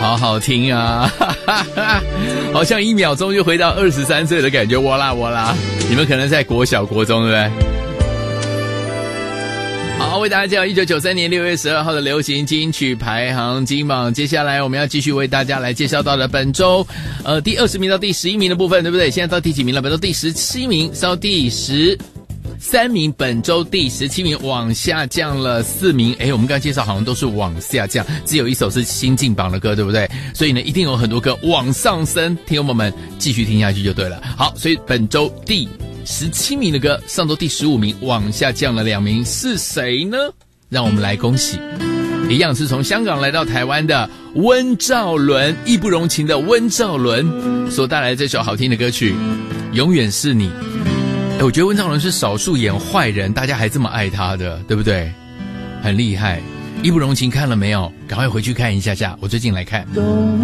好好听啊，好像1秒钟就回到23岁的感觉，哇啦哇啦！你们可能在国小国中，对不对？好，为大家介绍1993年6月12号的流行金曲排行金榜。接下来我们要继续为大家来介绍到的本周第20名到第11名的部分，对不对？现在到第几名了？本周第17名，是到第13名，本周第17名往下降了4名。我们刚才介绍好像都是往下降，只有一首是新进榜的歌，对不对？所以呢，一定有很多歌往上升，听众朋友们继续听下去就对了。好，所以本周第17名的歌，上周第15名往下降了2名，是谁呢？让我们来恭喜，一样是从香港来到台湾的温兆伦，义不容情的温兆伦所带来这首好听的歌曲《永远是你》。我觉得温兆伦是少数演坏人大家还这么爱他的，对不对？很厉害。义不容情看了没有？赶快回去看一下下，我最近来看。